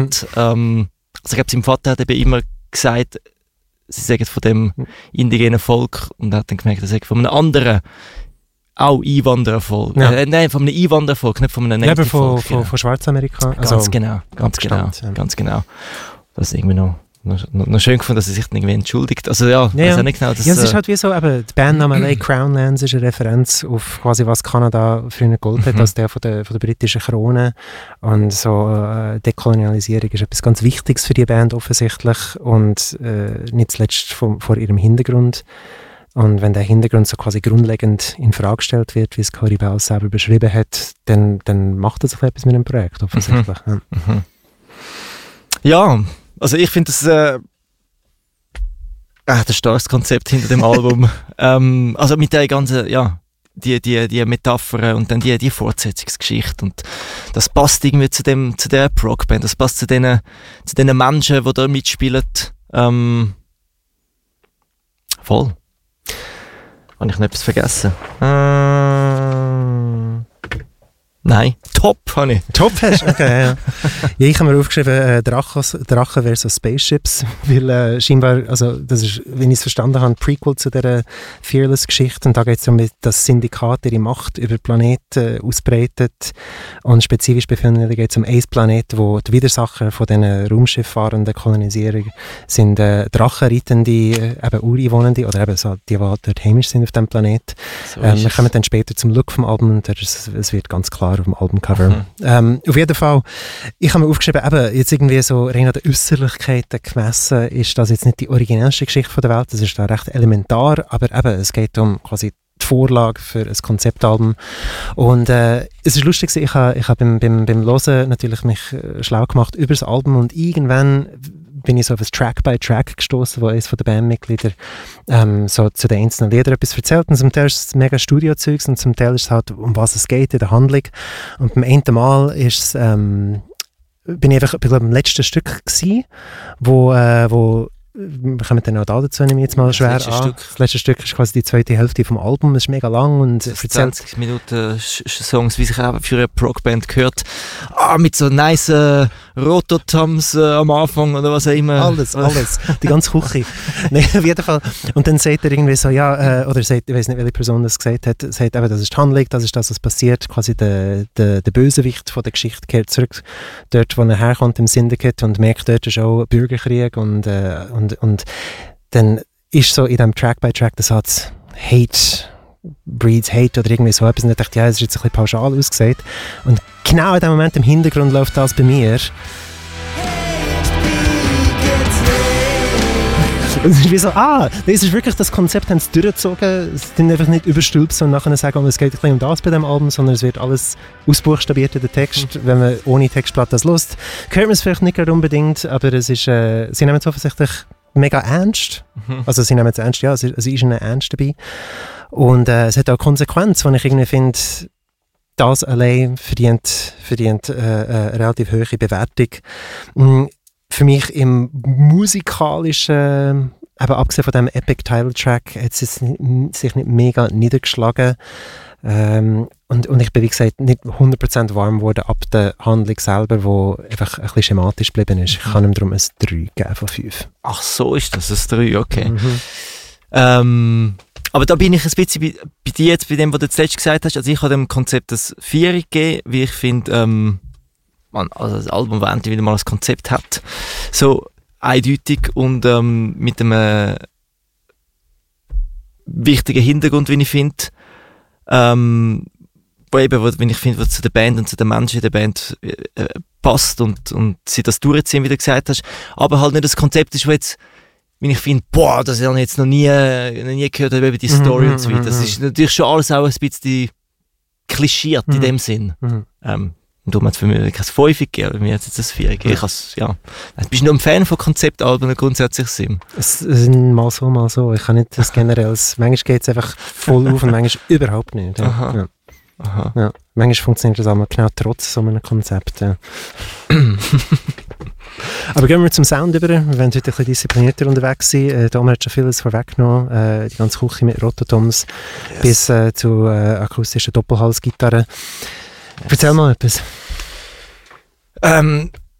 hat. Also ich glaube, sein Vater hat eben immer gesagt, sie sagen von dem indigenen Volk und er hat dann gemerkt, er sagt von einem anderen auch Einwanderervolk. Nein, von einem Einwanderervolk, nicht von einem Native Volk. Von Schwarzamerika. Ganz genau. Das ist irgendwie noch schön gefunden, dass er sich dann irgendwie entschuldigt. Also weiß auch nicht genau. Es ist halt wie so, aber der Bandname Lake Crownlands ist eine Referenz auf quasi, was Kanada früher Gold hat, als der von der britischen Krone. Und so Dekolonialisierung ist etwas ganz Wichtiges für die Band offensichtlich und nicht zuletzt vor ihrem Hintergrund. Und wenn der Hintergrund so quasi grundlegend in Frage gestellt wird, wie es Corey Bells selber beschrieben hat, dann macht er sich etwas mit dem Projekt offensichtlich. Ja, also ich finde das ein starkes Konzept hinter dem Album. Also mit der ganzen, die Metaphern und dann die Fortsetzungsgeschichte. Und das passt irgendwie zu der Prog-Band, das passt zu den Menschen, die da mitspielen. Voll. Habe ich noch etwas vergessen? Nein, Top habe ich. Top hast du? Okay, ja. Ich habe mir aufgeschrieben, Drachen versus Spaceships, weil scheinbar, also das ist, wenn ich es verstanden habe, ein Prequel zu dieser Fearless-Geschichte und da geht es darum, dass das Syndikat ihre Macht über Planeten ausbreitet und spezifisch geht es um einen Planet, wo die Widersacher von diesen Raumschifffahrenden Kolonisierer sind Drachenreitende, eben Ureinwohnende oder eben so, die dort heimisch sind auf diesem Planet. So wir kommen dann später zum Look vom Album und es wird ganz klar auf dem Albumcover. Auf jeden Fall, ich habe mir aufgeschrieben, eben jetzt irgendwie so rein an den Äußerlichkeiten gemessen, ist das jetzt nicht die originellste Geschichte der Welt, das ist da recht elementar, aber eben, es geht um quasi die Vorlage für ein Konzeptalbum. Und es ist lustig, ich habe beim Hören natürlich mich schlau gemacht über das Album und irgendwann bin ich so auf ein Track-by-Track gestoßen, wo eines von den Bandmitgliedern so zu den einzelnen Liedern etwas erzählt. Und zum Teil ist es mega Studio-Zeugs und zum Teil ist es halt, um was es geht in der Handlung. Und beim einen Mal ist bin ich einfach beim letzten Stück gewesen, wo wir kommen dann auch dazu, nehme ich jetzt mal schwer an. Das letzte Stück ist quasi die zweite Hälfte vom Album, es ist mega lang und erzählt 20 Minuten Songs, wie sich auch für eine Prog-Band gehört. Mit so nice Rototoms am Anfang oder was auch immer. Alles. Die ganze Küche. Nein, auf jeden Fall. Und dann sagt er irgendwie so, oder sagt, ich weiß nicht, welche Person das gesagt hat, sagt eben, das ist die Handlung, das ist das, was passiert. Quasi der Bösewicht von der Geschichte kehrt zurück, dort, wo er herkommt im Syndicate und merkt, dort ist auch Bürgerkrieg und dann ist so in diesem Track-by-Track der Satz Hate breeds Hate oder irgendwie so etwas und ich dachte, das ist jetzt ein bisschen pauschal ausgesagt und genau in dem Moment im Hintergrund läuft das bei mir. Und es ist wie so, das ist wirklich das Konzept, haben sie durchgezogen, es sind einfach nicht überstülpt und nachher sagen, es geht ein bisschen um das bei diesem Album, sondern es wird alles ausbuchstabiert in den Text, wenn man ohne Textblatt das hört. Hört man es vielleicht nicht gerade unbedingt, aber es ist, sie nehmen es offensichtlich mega ernst. Also sie nehmen es ernst, ja, es ist eine Ernst dabei. Und es hat auch Konsequenz, die ich irgendwie finde, das allein verdient eine relativ hohe Bewertung. Für mich im musikalischen, aber abgesehen von diesem Epic-Title-Track, hat es sich nicht mega niedergeschlagen. Und ich bin, wie gesagt, nicht 100% warm geworden ab der Handlung selber, die einfach ein bisschen schematisch geblieben ist. Ich kann ihm darum ein 3 geben von 5. Ach so ist das, ein 3, okay. Aber da bin ich ein bisschen bei dir jetzt, bei dem, was du zuletzt gesagt hast. Also ich habe dem Konzept das 4 gegeben, wie ich finde, also das Album, das endlich wieder mal ein Konzept hat. So eindeutig und mit einem wichtigen Hintergrund, wie ich finde. Wenn ich finde, was zu der Band und zu den Menschen in der Band passt und sie das durchziehen, wie du gesagt hast. Aber halt nicht das Konzept ist, wo jetzt, wenn ich finde, das habe ich jetzt noch nie gehört, über die Story und so weiter. Das ist natürlich schon alles auch ein bisschen klischiert in dem Sinn. Und darum hat es für mich kein 5 gegeben, bei mir hat es jetzt ein 4 gegeben. Bist du nur ein Fan von Konzeptalben grundsätzlich Sinn? Es sind mal so. Ich kann nicht das generell. Manchmal geht es einfach voll auf und manchmal überhaupt nicht. Ja. Aha. Ja. Manchmal funktioniert das auch mal genau trotz so einem Konzept. Ja. Aber gehen wir zum Sound über. Wir werden heute ein bisschen disziplinierter unterwegs sein. Dom hat schon vieles vorweggenommen. Die ganze Küche mit Rototoms bis zu akustischen Doppelhalsgitarren. Erzähl mal etwas.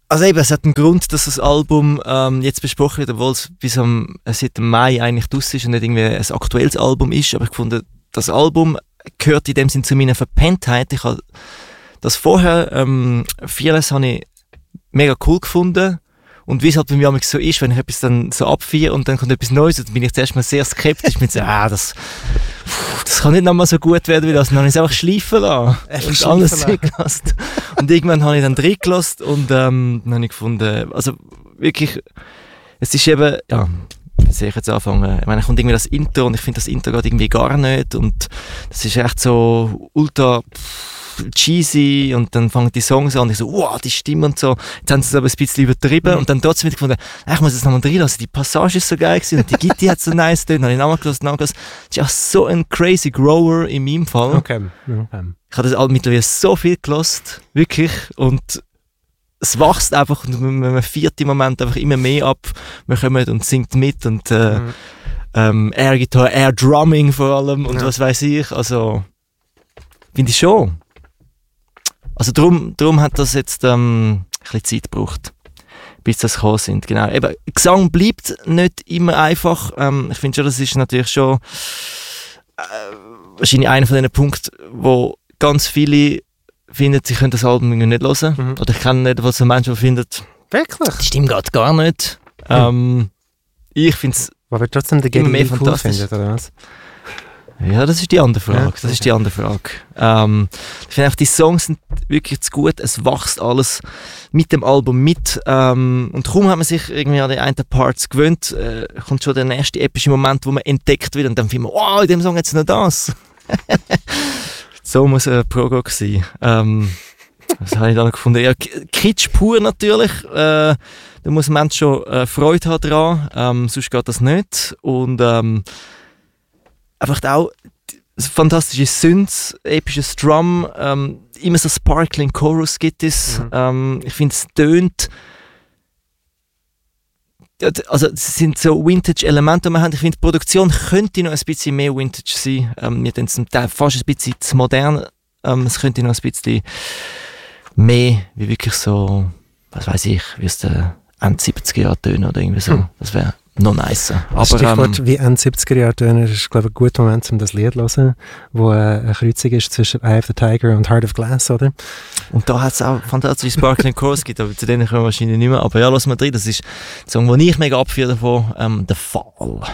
Also eben, es hat einen Grund, dass das Album jetzt besprochen wird, obwohl es seit dem Mai eigentlich draus ist und nicht irgendwie ein aktuelles Album ist. Aber ich fand, das Album gehört in dem Sinn zu meiner Verpenntheit. Ich habe das vorher, Fearless habe ich mega cool gefunden. Und wie es halt bei mir so ist, wenn ich etwas dann so abfeiere und dann kommt etwas Neues, dann bin ich zuerst mal sehr skeptisch mit so, das kann nicht nochmal so gut werden wie das. Und dann habe ich es einfach schleifen lassen. Und alles reingelassen. Und irgendwann habe ich dann reingelassen und dann habe ich gefunden, also wirklich, es ist eben, ja, wie soll ich jetzt anfangen? Ich meine, kommt irgendwie das Intro und ich finde das Intro geht irgendwie gar nicht und das ist echt so ultra cheesy und dann fangen die Songs an und ich so, wow, die Stimme und so. Jetzt haben sie es aber ein bisschen übertrieben und dann trotzdem wieder gefunden, ich muss es nochmal reinlassen, die Passage ist so geil gewesen und die Gitarre hat so nice getan, dann habe ich nochmal gehört. Das ist ja so ein crazy Grower in meinem Fall. Okay. Ich habe das Album mittlerweile so viel gehört, wirklich, und es wächst einfach und man feiert im Moment einfach immer mehr ab, man kommt und singt mit und Air Guitar, Air Drumming vor allem und was weiß ich, also finde ich schon. Also darum hat das jetzt ein bisschen Zeit gebraucht, bis das gekommen sind. Genau. Eben, Gesang bleibt nicht immer einfach. Ich finde schon, das ist natürlich schon wahrscheinlich einer von den Punkten, wo ganz viele finden, sie können das Album nicht hören. Oder ich kenne nicht, was so Menschen die finden, wirklich? Die Stimme geht gar nicht. Ich finde es aber trotzdem der immer mehr cool fantastisch. Findet, oder was? Ja, das ist die andere Frage. Ja, Ich finde auch, die Songs sind wirklich zu gut. Es wächst alles mit dem Album mit. Und kaum hat man sich irgendwie an die einen Parts gewöhnt, kommt schon der nächste epische Moment, wo man entdeckt wird und dann findet man, wow, in dem Song jetzt noch das. So muss ein Prolog sein. Was habe ich da noch gefunden? Ja, Kitsch pur natürlich. Da muss ein Mensch schon Freude haben dran. Sonst geht das nicht. Und einfach auch fantastische Synths, episches Drum, immer so sparkling Chorus gibt es. Ich finde, es tönt, also es sind so Vintage-Elemente, die wir haben. Ich finde, die Produktion könnte noch ein bisschen mehr Vintage sein. Wir sind zum Teil fast ein bisschen zu modern. Es könnte noch ein bisschen mehr, wie wirklich so, was weiß ich, wie es der Ende 70er Jahre tönen oder irgendwie so. Das wäre noch nicer. Aber Stichwort wie Ende 70er Jahre tönen ist, glaube ich, ein guter Moment, um das Lied zu hören, wo eine Kreuzung ist zwischen Eye of the Tiger und Heart of Glass, oder? Und da hat es auch fantastische Sparkling Chorus gibt, aber zu denen kommen wir wahrscheinlich nicht mehr. Aber ja, lass mal drin, das ist der Song, den ich mega abführe davon, «The Fall».